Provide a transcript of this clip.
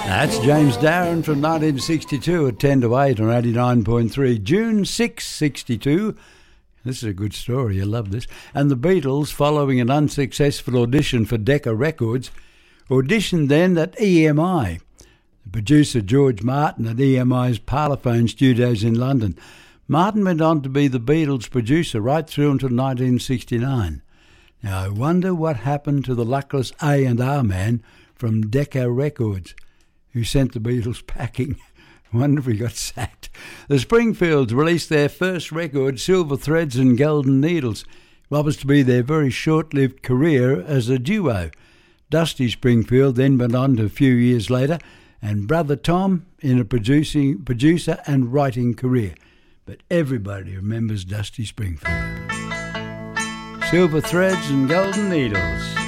That's James Darren from 1962 at 10 to 8 on 89.3. June 6, 62. This is a good story, you'll love this. And the Beatles, following an unsuccessful audition for Decca Records, auditioned then at EMI. The producer George Martin at EMI's Parlophone Studios in London. Martin went on to be the Beatles producer right through until 1969. Now I wonder what happened to the luckless A&R man from Decca Records, who sent the Beatles packing. I wonder if he got sacked. The Springfields released their first record, Silver Threads and Golden Needles, what was to be their very short-lived career as a duo. Dusty Springfield then went on to a few years later, and Brother Tom in a producer and writing career. But everybody remembers Dusty Springfield. Silver Threads and Golden Needles.